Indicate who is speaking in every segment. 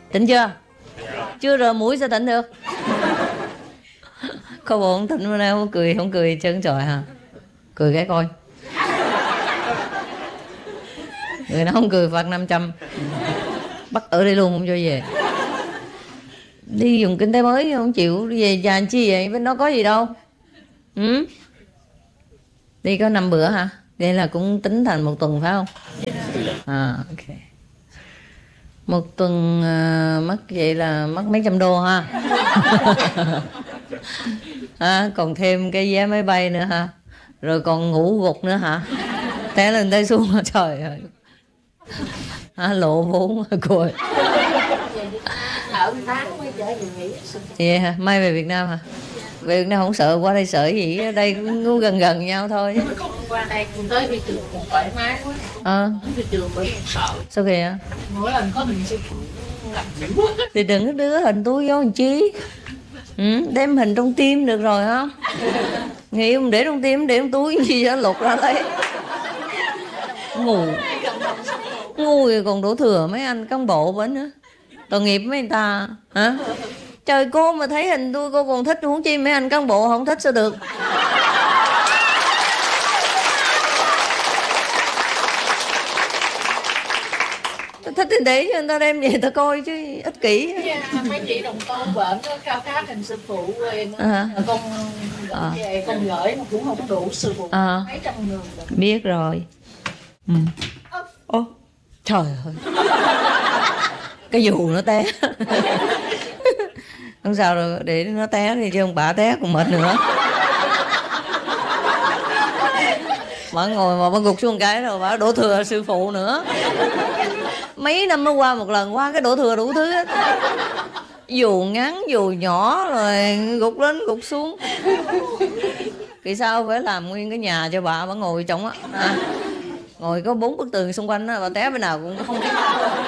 Speaker 1: Tỉnh chưa? Chưa rồi mũi sao tỉnh được? Có bộ không tỉnh bữa nay không cười chân trời hả? Cười cái coi. Người nào không cười phạt 500. Bắt ở đây luôn không cho về. Đi dùng kinh tế mới không chịu về nhà chi vậy? Bên đó có gì đâu. Đi có 5 bữa hả? Vậy là cũng tính thành 1 tuần phải không? Ok. 1 tuần mất vậy là mất mấy trăm đô ha. Còn thêm cái vé máy bay nữa ha. Rồi còn ngủ gục nữa hả? Té lên té xuống trời ơi. Lộ vốn cười.
Speaker 2: Ở tháng mới trở về nghỉ.
Speaker 1: Vậy hả? Mai về Việt Nam hả? Về Việt Nam không sợ, qua đây sợ gì? Ở đây cũng gần nhau thôi.
Speaker 2: Qua đây cũng tới đi trường cũng thoải mái quá. Đi trường bởi sợ.
Speaker 1: Sao kìa?
Speaker 2: Mỗi lần có mình sẽ gặp dữ.
Speaker 1: Thì đừng có đưa hình tôi vô làm chi. Đem hình trong tim được rồi không? Nghĩ không để trong tim, để trong túi gì đó lột ra lấy. Ngu thì còn đổ thừa mấy anh cán bộ bến nữa. Tội nghiệp mấy người ta hả? Trời, cô mà thấy hình tôi cô còn thích, huống chi mấy anh cán bộ không thích sao được. Thích thì để cho người ta đem về ta coi chứ ích kỷ.
Speaker 2: Mấy chị đồng con bệnh nó khao khát hình sư phụ rồi con về con gửi mà cũng không có đủ sư phụ mấy trăm người.
Speaker 1: Biết rồi. Trời ơi. Cái dù nó té. Không sao rồi, để nó té đi chứ ông bà té còn mệt nữa. Bà ngồi mà bà gục xuống cái rồi bà đổ thừa sư phụ nữa. Mấy năm mới qua một lần, qua cái đổ thừa đủ thứ hết. Dù ngắn dù nhỏ rồi gục lên gục xuống. Vì sao phải làm nguyên cái nhà cho bà ngồi trong á. Ngồi có 4 bức tường xung quanh đó, bà té bên nào cũng không biết.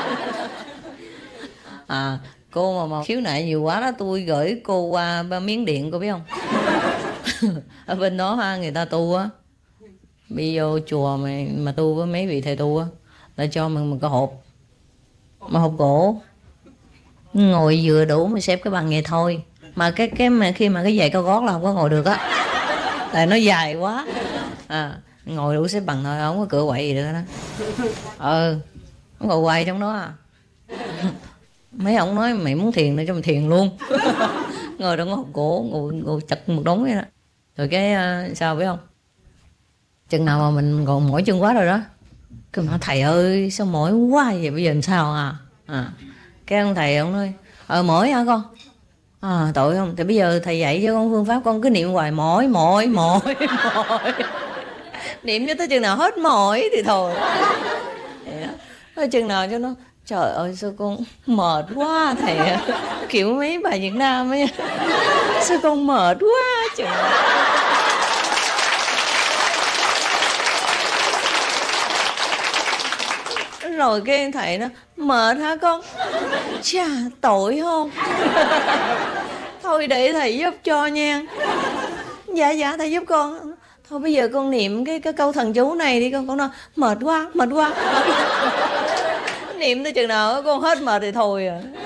Speaker 1: Cô mà khiếu nại nhiều quá đó, tôi gửi cô qua Miến Điện, cô biết không? Ở bên đó người ta tu á, đi vô chùa mà tu với mấy vị thầy tu á, là cho mình một cái hộp, mà hộp gỗ, ngồi vừa đủ mà xếp cái bằng vậy thôi. Mà mà khi mà cái giày cao gót là không có ngồi được á, tại nó dài quá. Ngồi đủ xếp bằng thôi, không có cửa quậy gì được đó. Không ngồi quay trong đó mấy ông nói mày muốn thiền để cho mình thiền luôn. Ngồi trong hộp gỗ, ngồi chật một đống vậy đó. Rồi cái sao biết không? Chừng nào mà mình còn mỏi chân quá rồi đó, cái mà thầy ơi sao mỏi quá vậy, bây giờ làm sao cái ông thầy ông nói mỏi hả con? Tội không? Thì bây giờ thầy dạy cho con phương pháp, con cứ niệm hoài mỏi. Niệm cho tới chừng nào hết mỏi thì thôi. Thôi chừng nào cho nó trời ơi sao con mệt quá thầy. Kiểu mấy bà Việt Nam ấy. Sao con mệt quá trời. Rồi cái thầy nó mệt hả con? Chà tội không? Thôi để thầy giúp cho nha. Dạ thầy giúp con. Thôi bây giờ con niệm cái câu thần chú này đi con nói mệt quá. Niệm tới chừng nào con hết mệt thì thôi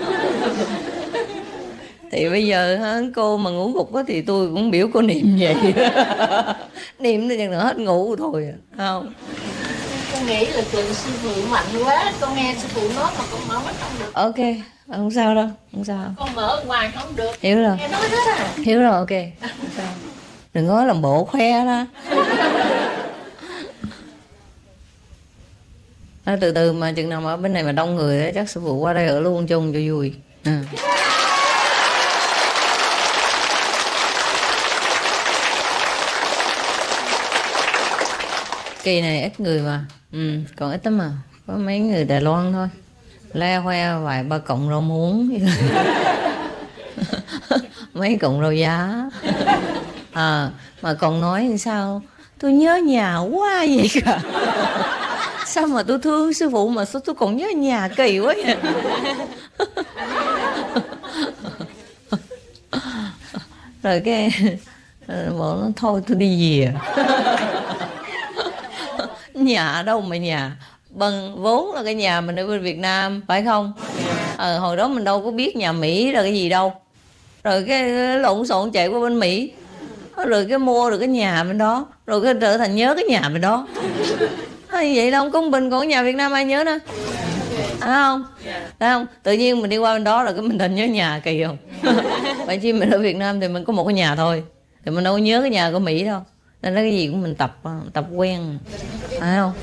Speaker 1: Thì bây giờ cô mà ngủ gục thì tôi cũng biểu cô niệm vậy. Niệm tới chừng nào hết ngủ thôi không?
Speaker 2: Con nghĩ là trường sư phụ mạnh quá, con nghe sư phụ nói mà con mở mắt không được.
Speaker 1: Ok, không sao đâu, không sao.
Speaker 2: Con mở ngoài không được.
Speaker 1: Hiểu rồi.
Speaker 2: Nghe nói hết
Speaker 1: Hiểu rồi, ok. Không sao. Đừng có làm bộ khoe đó. Từ từ mà chừng nào mà ở bên này mà đông người đó, chắc sư phụ qua đây ở luôn chung cho vui. Kỳ này ít người mà, còn ít lắm mà, có mấy người Đài Loan thôi, le hoe vài ba cọng rau muống, mấy cọng rau giá, mà còn nói sao tôi nhớ nhà quá vậy cả. Sao mà tôi thương sư phụ mà sao tôi còn nhớ nhà kỳ quá vậy. Rồi cái bọn nó thôi tôi đi về. Nhà đâu mà nhà, bằng vốn là cái nhà mình ở bên Việt Nam, phải không? Hồi đó mình đâu có biết nhà Mỹ là cái gì đâu, rồi cái lộn xộn chạy qua bên Mỹ, rồi cái mua được cái nhà bên đó, rồi cái trở thành nhớ cái nhà bên đó. Vậy đâu công bình, còn nhà Việt Nam ai nhớ nữa, phải không? Thấy không? Tự nhiên mình đi qua bên đó rồi cái mình thành nhớ nhà, kỳ không? Vậy chứ mình ở Việt Nam thì mình có một cái nhà thôi, thì mình đâu có nhớ cái nhà của Mỹ đâu, nên cái gì cũng mình tập quen, phải không?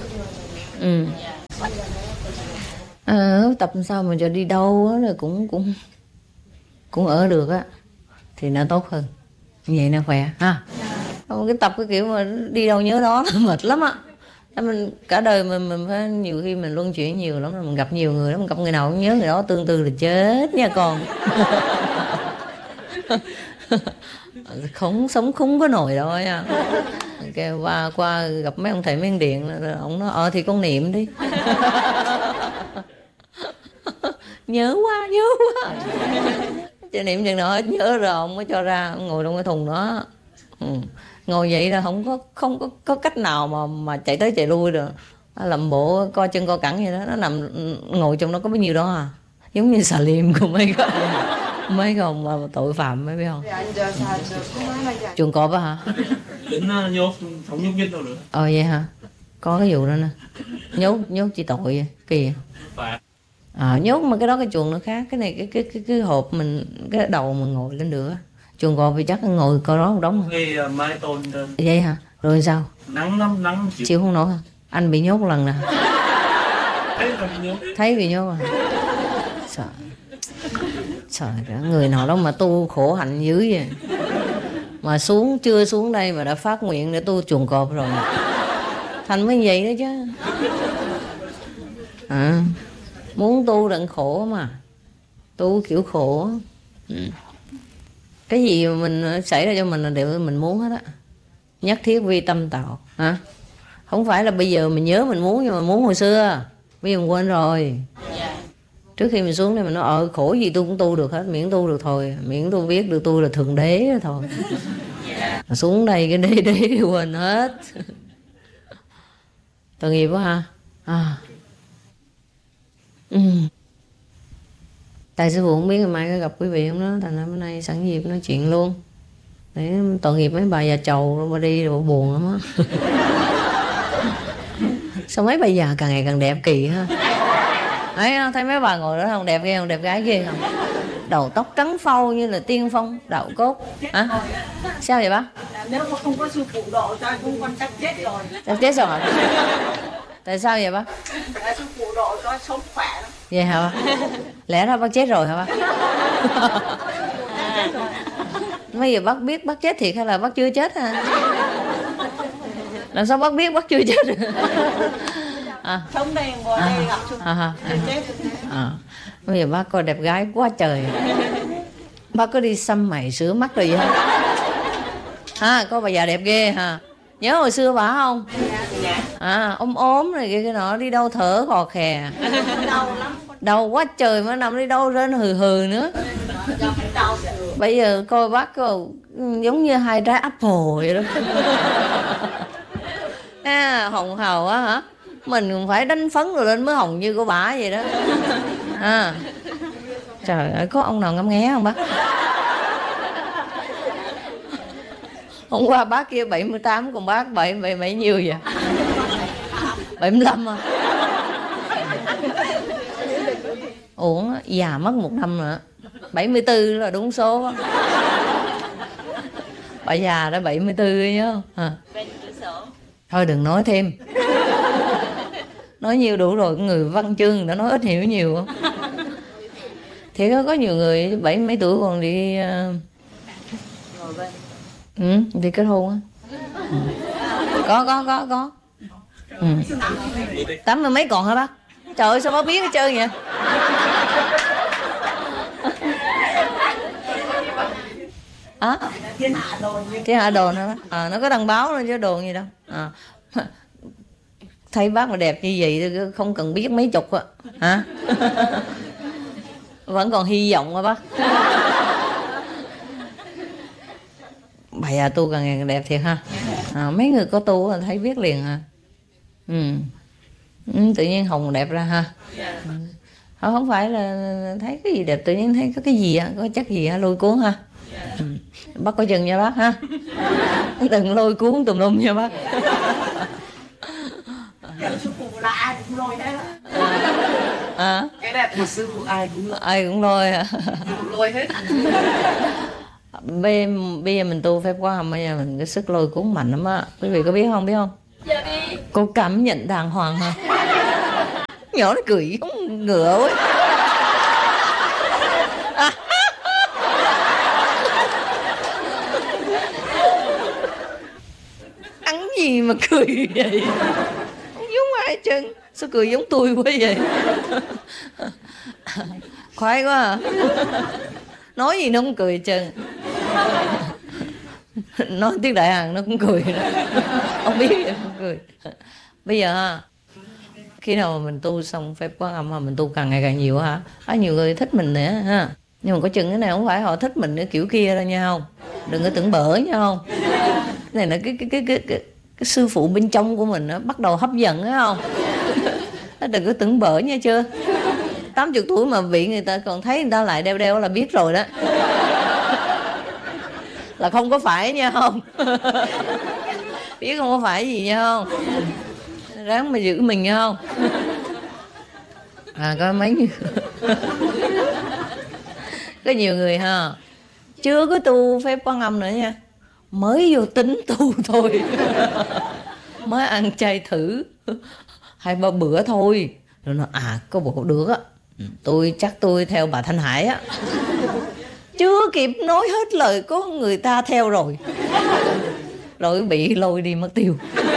Speaker 1: Tập sao mà cho đi đâu á, cũng ở được á thì nó tốt hơn, vậy nó khỏe ha. Không cái tập cái kiểu mà đi đâu nhớ đó mệt lắm á. Mình cả đời mình phải, nhiều khi mình luân chuyển nhiều lắm, mình gặp nhiều người lắm, mình gặp người nào cũng nhớ người đó, tương tư là chết nha con. Không sống không có nổi đâu nha. Kêu qua gặp mấy ông thầy Miến Điện, ông nói thì con niệm đi. nhớ quá cho niệm chừng nào hết nhớ rồi ông mới cho ra, ông ngồi trong cái thùng đó. Ngồi vậy là không có cách nào mà chạy tới chạy lui được, làm bộ co chân co cẳng vậy đó. Nó nằm ngồi trong đó có bấy nhiêu đó à, giống như xà liêm của mấy ông mà tội phạm, mấy biết không? Chuồng cọp á hả?
Speaker 3: Tính nhốt, không nhốt nhất đâu nữa.
Speaker 1: Vậy hả? Có cái vụ đó nè. Nhốt chỉ tội vậy, kỳ vậy? Nhốt mà cái đó cái chuồng nó khác, cái này cái hộp mình, cái đầu mình ngồi lên được. Chuồng cọp thì chắc ngồi coi đó một đống.
Speaker 3: Cái mái tôn
Speaker 1: vậy hả? Rồi sao?
Speaker 3: Nắng lắm, nắng
Speaker 1: chịu không nổi hả? Anh bị nhốt một lần nè. Thấy bị nhốt à? Trời ơi, người nào đó mà tu khổ hạnh dữ vậy, mà chưa xuống đây mà đã phát nguyện để tu chuồng cọp rồi, thành mới vậy đó chứ. Muốn tu đặng khổ mà, tu kiểu khổ. Cái gì mà mình xảy ra cho mình là đều mình muốn hết á, nhất thiết vi tâm tạo hả? Không phải là bây giờ mình nhớ mình muốn, nhưng mà muốn hồi xưa, bây giờ mình quên rồi. Trước khi mình xuống đây mình nói khổ gì tôi cũng tu được hết, miễn tu được thôi, miễn tôi biết được tôi là thượng đế đó thôi. Xuống đây cái đế quên hết. Tội nghiệp quá ha. Tại sư phụ không biết ngày mai có gặp quý vị không đó, thành ra bữa nay sẵn dịp nói chuyện luôn. Để tội nghiệp mấy bà già trầu mà đi rồi buồn lắm á. Sao mấy bà già càng ngày càng đẹp kỳ ha. Thấy mấy bà ngồi đó không, đẹp ghê không, đẹp gái ghê không? Đầu tóc trắng phau như là tiên phong đạo cốt. Hả? Sao vậy bác?
Speaker 2: Nếu mà không có sư phụ độ cho chúng con chắc chết rồi.
Speaker 1: Chắc chết rồi hả? Tại sao vậy bác?
Speaker 2: Tại sư phụ độ cho sống khỏe lắm.
Speaker 1: Vậy hả bác? Lẽ ra bác chết rồi hả bác? Bây giờ bác biết bác chết thiệt hay là bác chưa chết hả? Làm sao bác biết bác chưa chết?
Speaker 2: Sống đây ngồi đây gặp chung chết.
Speaker 1: Bây giờ bác coi đẹp gái quá trời. Bác có đi xăm mày sửa mắt rồi vậy hả? Có bà già đẹp ghê hả? Nhớ hồi xưa bà không? Ốm này cái nọ, đi đâu thở khò khè. Đau quá trời mà nằm đi đâu rên hừ nữa. Bây giờ coi bác giống như hai trái apple vậy đó. Hồng hào á hả? Mình phải đánh phấn rồi lên mới hồng như của bả vậy đó. Trời ơi, có ông nào ngắm nghé không bác? Hôm qua bác kia 78, còn bác 77 nhiêu vậy? 75 à? Uổng, già mất 1 năm nữa. 74 là đúng số. Bà già đã 74 nhớ không? Thôi đừng nói thêm. Nói nhiều đủ rồi, người văn chương người ta nói ít hiểu nhiều không? Thì có nhiều người 70 mấy tuổi còn đi đi kết hôn á. Có. 80 mấy còn hả bác? Trời ơi sao bác biết hết trơn vậy? Thiên Hạ Đồn hả bác? Nó có đăng báo lên chứ đồn gì đâu. Thấy bác mà đẹp như vậy thì không cần biết mấy chục á hả? Vẫn còn hy vọng hả bác? Bà già tu càng ngày càng đẹp thiệt ha. Mấy người có tu thấy biết liền hả? Tự nhiên hồng đẹp ra ha. Không phải là thấy cái gì đẹp, tự nhiên thấy có cái gì á, có chất gì á lôi cuốn ha. Bác coi chừng nha bác ha. Đừng lôi cuốn tùm lum nha bác.
Speaker 2: Sư phụ là ai cũng lôi hết á. Cái đẹp của sư phụ ai cũng
Speaker 1: lôi hả?
Speaker 2: Lôi hết.
Speaker 1: Bây giờ mình tu phép Quán Âm, bây giờ mình cái sức lôi cuốn mạnh lắm á. Quý vị có biết không?
Speaker 2: Dạ đi.
Speaker 1: Cô cảm nhận đàng hoàng hả? Nhỏ nó cười giống ngựa ấy. Ăn gì mà cười vậy? Không giống ai chân. Sao cười giống tôi quá vậy? Khoái quá à. Nói gì nó cũng cười chân. Nói tiếng Đại Hàn nó cũng cười đó. Không biết nó cũng cười. Bây giờ ha, khi nào mà mình tu xong phép Quán Âm mà mình tu càng ngày càng nhiều hả? Có nhiều người thích mình nữa ha. Nhưng mà có chừng cái này không phải họ thích mình cái kiểu kia đâu nha không? Đừng có tưởng bở nha không? Cái này là cái sư phụ bên trong của mình nó bắt đầu hấp dẫn á không? Đừng có tưởng bở nha chưa? 80 tuổi mà bị người ta còn thấy người ta lại đeo là biết rồi đó. Là không có phải nha không? Biết không có phải gì nha không? Ráng mà giữ mình nha không? Có mấy người có nhiều người ha, chưa có tu phép Quán Âm nữa nha, mới vô tính tu thôi. Mới ăn chay thử 2-3 bữa thôi, rồi nó có bộ được á, chắc tôi theo bà Thanh Hải á. Chưa kịp nói hết lời có người ta theo rồi bị lôi đi mất tiêu.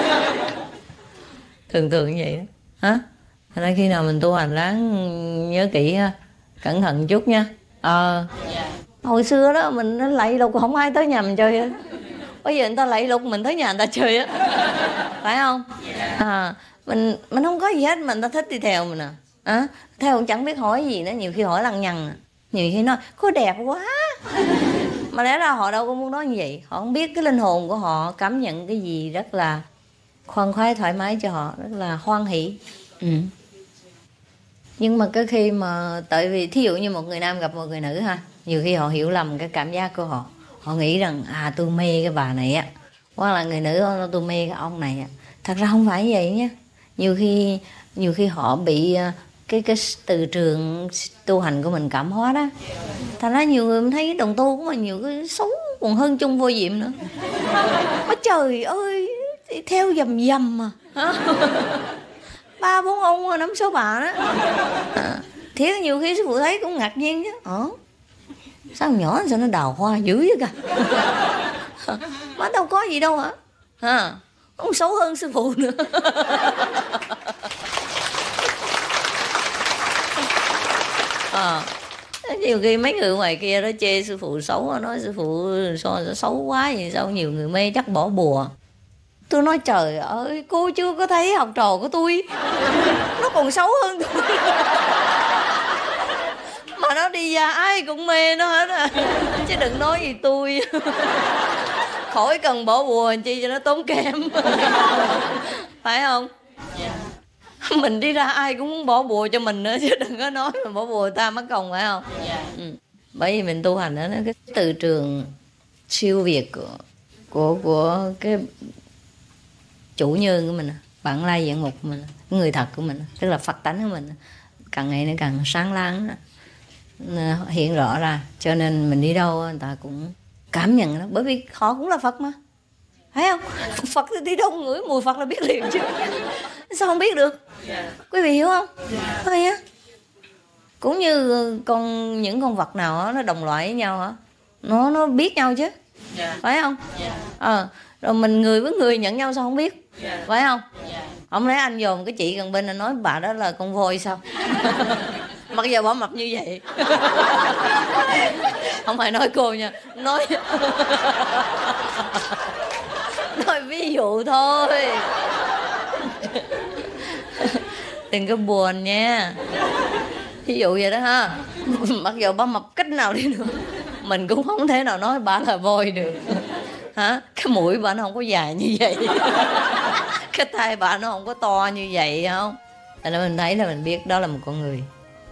Speaker 1: Thường như vậy đó hả. Thành ra khi nào mình tu hành ráng nhớ kỹ, cẩn thận chút nha. Hồi xưa đó mình lạy lục không ai tới nhà mình chơi hết. Bây giờ người ta lạy lục mình tới nhà người ta chơi á. Phải không? Mình không có gì hết mà người ta thích đi theo mình theo cũng chẳng biết hỏi gì nữa, nhiều khi hỏi lằng nhằng, nhiều khi nói cô đẹp quá, mà lẽ ra họ đâu có muốn nói như vậy. Họ không biết cái linh hồn của họ cảm nhận cái gì rất là khoan khoái, thoải mái cho họ, rất là hoan hỷ. Nhưng mà cái khi mà, tại vì thí dụ như một người nam gặp một người nữ ha, nhiều khi họ hiểu lầm cái cảm giác của họ. Họ nghĩ rằng tôi mê cái bà này á, hoặc là người nữ tôi mê cái ông này á. Thật ra không phải vậy nhé. Nhiều khi họ bị cái từ trường tu hành của mình cảm hóa đó. Thành ra nhiều người thấy cái đồng tu của mình nhiều cái xấu còn hơn chung vô diệm nữa. Trời ơi, theo dầm mà. 3-4 ông 5-6 bà đó. Thiệt nhiều khi sư phụ thấy cũng ngạc nhiên chứ. Sao nhỏ sao nó đào hoa dữ vậy cả. Mà đâu có gì đâu hả? Không xấu hơn sư phụ nữa. Nhiều khi mấy người ngoài kia đó chê sư phụ xấu, nói sư phụ xấu quá vậy sao nhiều người mê chắc bỏ bùa. Tôi nói trời ơi, cô chưa có thấy học trò của tôi nó còn xấu hơn tôi. Mà nó đi ra ai cũng mê nó hết chứ đừng nói gì tôi. Khỏi cần bỏ bùa làm chi cho nó tốn kém. Phải không? Mình đi ra ai cũng muốn bỏ bùa cho mình nữa, chứ đừng có nói mà bỏ bùa người ta mất công, phải không? Bởi vì mình tu hành đó, cái từ trường siêu việt của cái chủ nhân của mình, bản lai diện mục của mình, người thật của mình, tức là Phật tánh của mình, càng ngày nó càng sáng láng, hiện rõ ra. Cho nên mình đi đâu người ta cũng cảm nhận đó, bởi vì họ cũng là Phật mà, thấy không? Phật thì đi đâu ngửi mùi Phật là biết liền chứ. Sao không biết được? Quý vị hiểu không? Thôi á. Cũng như những con vật nào đó, nó đồng loại với nhau hả? Nó biết nhau chứ, phải không? Rồi mình người với người nhận nhau sao không biết, phải không? Không lẽ anh dòm cái chị gần bên anh nói bà đó là con voi sao? Mặc giờ bỏ mập như vậy. Không phải nói cô nha, nói ví dụ thôi. Đừng có buồn nha. Ví dụ vậy đó ha. Mặc dù bà mập cách nào đi nữa, mình cũng không thể nào nói bà là voi được. Hả? Cái mũi bà nó không có dài như vậy. Cái tay bà nó không có to như vậy, không? Thành ra mình thấy là mình biết đó là một con người.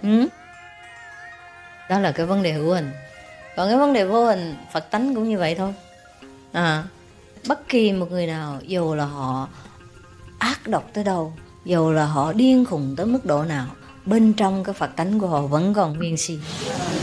Speaker 1: Đó là cái vấn đề hữu hình. Còn cái vấn đề vô hình, Phật tánh cũng như vậy thôi. Bất kỳ một người nào, dù là họ ác độc tới đâu, dù là họ điên khùng tới mức độ nào, bên trong cái Phật tánh của họ vẫn còn nguyên si.